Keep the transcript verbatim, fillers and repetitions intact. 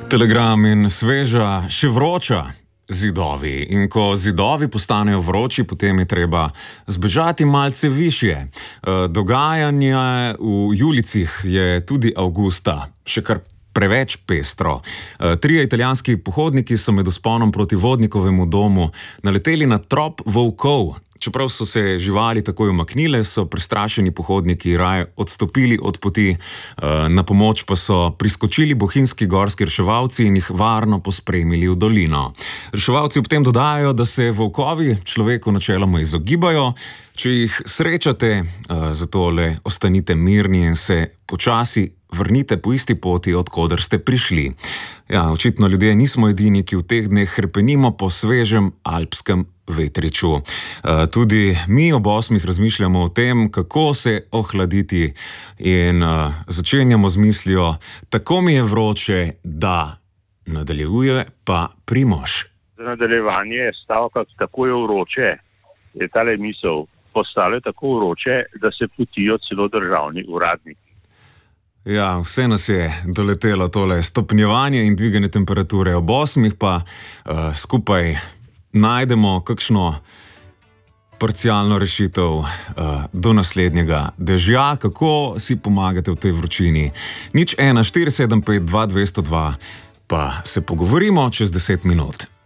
Telegram in sveža, še vroča zidovi. In ko zidovi postanejo vroči, potem je treba zbežati malce višje. Dogajanje v Julicih je tudi avgusta še kar preveč pestro. Trije italijanski pohodniki so med vzponom proti Vodnikovemu domu naleteli na trop volkov. Čeprav so se živali takoj umaknile, so prestrašeni pohodniki raje odstopili od poti. Na pomoč pa so priskočili bohinjski gorski reševalci in jih varno pospremili v dolino. Reševalci ob tem dodajajo, da se volkovi človeku načeloma izogibajo. Če jih srečate, zato le ostanite mirni in se počasi vrnite po isti poti, od koder ste prišli. Ja, očitno ljudje nismo edini, ki v teh dneh hrepenimo po svežem alpskem vetriču. Tudi mi ob osmih razmišljamo o tem, kako se ohladiti, in začenjamo z mislijo: tako mi je vroče, da. Nadaljuje pa Primož. Za nadaljevanje stavka tako je vroče, je tale misel, postalo je tako vroče, da se potijo celo državni uradniki. Ja, vse nas je doletelo tole stopnjevanje in dviganje temperature. Ob osmih pa uh, skupaj najdemo kakšno parcialno rešitev uh, do naslednjega dežja. Kako si pomagate v tej vročini? Nič ena štiri sedem pet dva dvesto dva, pa se pogovorimo čez deset minut.